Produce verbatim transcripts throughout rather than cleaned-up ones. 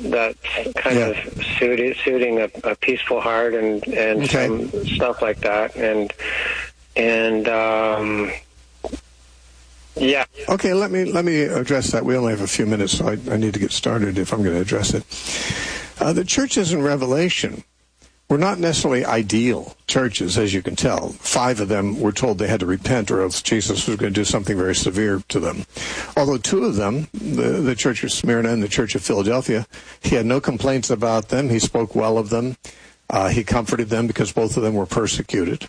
that's kind Yeah. of suiting, suiting a, a peaceful heart and and Okay. some stuff like that, and and um, yeah. Okay, let me let me address that. We only have a few minutes, so I, I need to get started if I'm going to address it. Uh, the churches in Revelation were not necessarily ideal churches, as you can tell. Five of them were told they had to repent or else Jesus was going to do something very severe to them. Although two of them, the, the Church of Smyrna and the Church of Philadelphia, he had no complaints about them. He spoke well of them. Uh, he comforted them because both of them were persecuted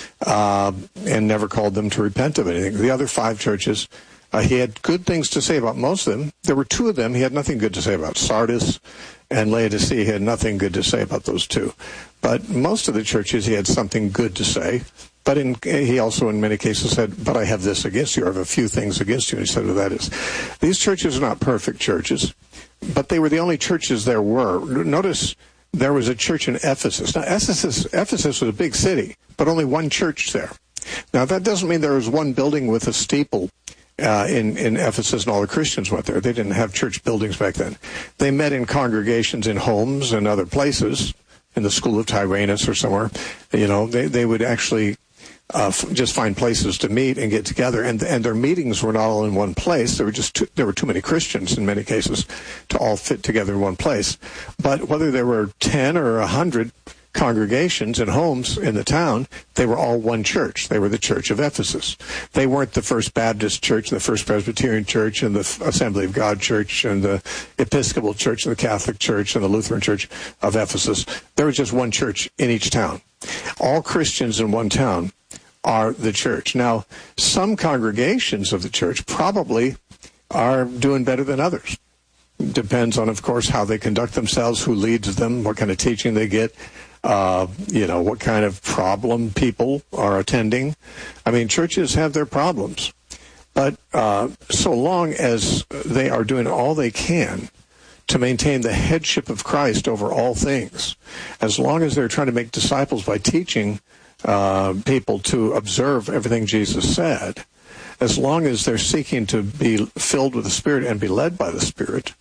uh, and never called them to repent of anything. The other five churches, uh, he had good things to say about most of them. There were two of them he had nothing good to say about. Sardis and Laodicea, he had nothing good to say about those two. But most of the churches he had something good to say. But in, he also in many cases said, but I have this against you, or I have a few things against you. And he said, well, that is. These churches are not perfect churches, but they were the only churches there were. Notice there was a church in Ephesus. Now, Ephesus, Ephesus was a big city, but only one church there. Now, that doesn't mean there was one building with a steeple uh, in, in Ephesus and all the Christians went there. They didn't have church buildings back then. They met in congregations in homes and other places, in the school of Tyrannus or somewhere. You know, they, they would actually uh, f- just find places to meet and get together. And and their meetings were not all in one place. There were just too, there were too many Christians in many cases to all fit together in one place. But whether there were ten or a hundred congregations and homes in the town, they were all one church. They were the Church of Ephesus. They weren't the First Baptist Church, the First Presbyterian Church, and the Assembly of God Church, and the Episcopal Church, and the Catholic Church, and the Lutheran Church of Ephesus. There was just one church in each town. All Christians in one town are the church. Now, some congregations of the church probably are doing better than others. Depends on, of course, how they conduct themselves, who leads them, what kind of teaching they get. Uh, you know, what kind of problem people are attending. I mean, churches have their problems. But uh, so long as they are doing all they can to maintain the headship of Christ over all things, as long as they're trying to make disciples by teaching uh, people to observe everything Jesus said, as long as they're seeking to be filled with the Spirit and be led by the Spirit,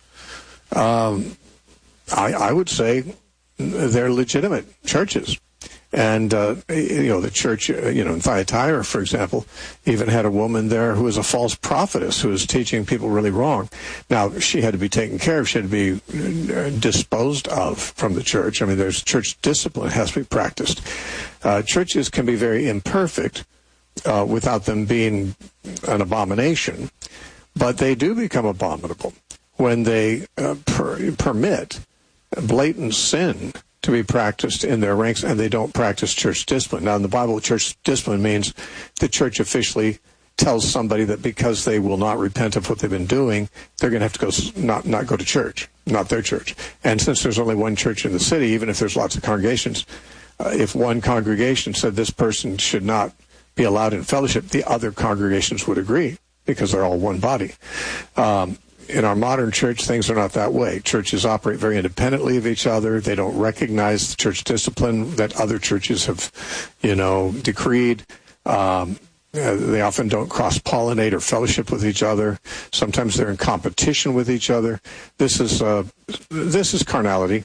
um, I, I would say they're legitimate churches. And, uh, you know, the church, you know, in Thyatira, for example, even had a woman there who was a false prophetess who was teaching people really wrong. Now, she had to be taken care of. She had to be disposed of from the church. I mean, there's church discipline has to be practiced. Uh, churches can be very imperfect uh, without them being an abomination, but they do become abominable when they uh, per- permit blatant sin to be practiced in their ranks, and they don't practice church discipline. Now, in the Bible, church discipline means the church officially tells somebody that because they will not repent of what they've been doing, they're going to have to go not not go to church, not their church. And since there's only one church in the city, even if there's lots of congregations, uh, if one congregation said this person should not be allowed in fellowship, the other congregations would agree because they're all one body. Um, In our modern church, things are not that way. Churches operate very independently of each other. They don't recognize the church discipline that other churches have, you know, decreed. Um, uh, they often don't cross-pollinate or fellowship with each other. Sometimes they're in competition with each other. This is uh, this is carnality.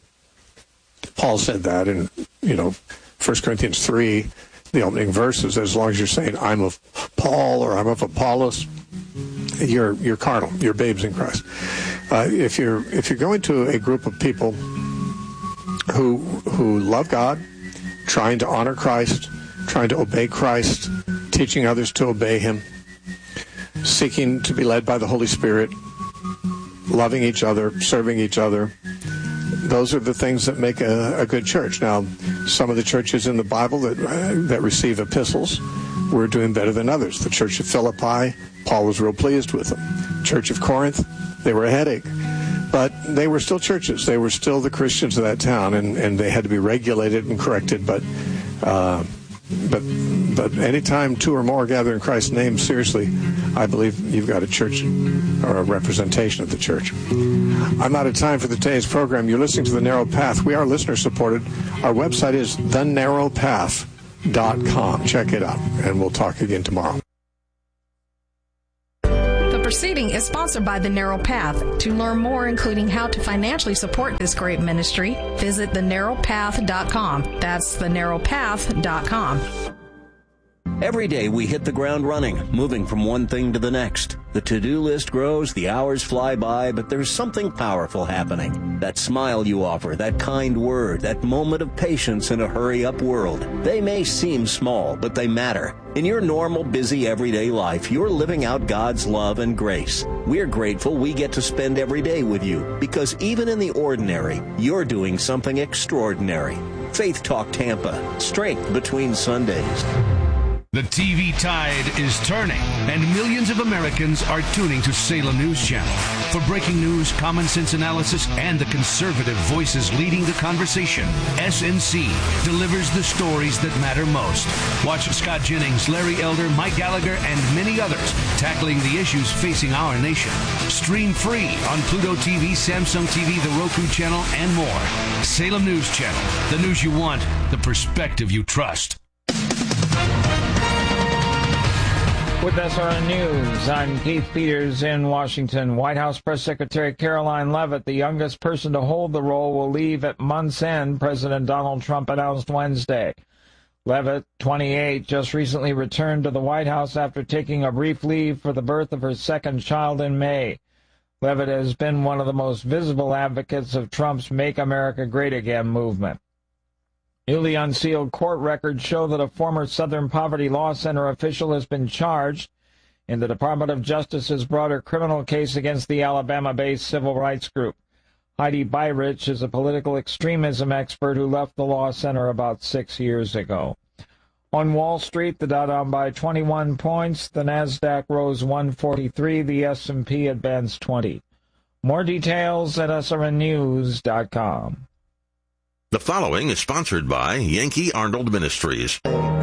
Paul said that in, you know, First Corinthians three, the opening verses. As long as you're saying, I'm of Paul or I'm of Apollos, You're you're carnal. You're babes in Christ. Uh, if you're if you're going to a group of people who who love God, trying to honor Christ, trying to obey Christ, teaching others to obey Him, seeking to be led by the Holy Spirit, loving each other, serving each other, those are the things that make a, a good church. Now, some of the churches in the Bible that uh, that receive epistles were doing better than others. The Church of Philippi, Paul was real pleased with them. Church of Corinth, they were a headache. But they were still churches. They were still the Christians of that town, and, and they had to be regulated and corrected. But uh, but but anytime two or more gather in Christ's name, seriously, I believe you've got a church or a representation of the church. I'm out of time for today's program. You're listening to The Narrow Path. We are listener-supported. Our website is the narrow path dot com. Check it out, and we'll talk again tomorrow. proceeding is sponsored by The Narrow Path. To learn more, including how to financially support this great ministry, visit the narrow path dot com. That's the narrow path dot com. Every day we hit the ground running, moving from one thing to the next. The to-do list grows, the hours fly by, but there's something powerful happening. That smile you offer, that kind word, that moment of patience in a hurry-up world. They may seem small, but they matter. In your normal, busy, everyday life, you're living out God's love and grace. We're grateful we get to spend every day with you, because even in the ordinary, you're doing something extraordinary. Faith Talk Tampa, strength between Sundays. The T V tide is turning, and millions of Americans are tuning to Salem News Channel. For breaking news, common sense analysis, and the conservative voices leading the conversation, S N C delivers the stories that matter most. Watch Scott Jennings, Larry Elder, Mike Gallagher, and many others tackling the issues facing our nation. Stream free on Pluto T V, Samsung T V, the Roku channel, and more. Salem News Channel, the news you want, the perspective you trust. With S R N News, I'm Keith Peters in Washington. White House Press Secretary Caroline Leavitt, the youngest person to hold the role, will leave at month's end, President Donald Trump announced Wednesday. Leavitt, twenty-eight, just recently returned to the White House after taking a brief leave for the birth of her second child in May. Leavitt has been one of the most visible advocates of Trump's Make America Great Again movement. Newly unsealed court records show that a former Southern Poverty Law Center official has been charged in the Department of Justice's broader criminal case against the Alabama-based civil rights group. Heidi Byrich is a political extremism expert who left the law center about six years ago. On Wall Street, the Dow down by twenty-one points, the Nasdaq rose one forty-three, the S and P advanced twenty. More details at S R N news dot com. The following is sponsored by Yankee Arnold Ministries.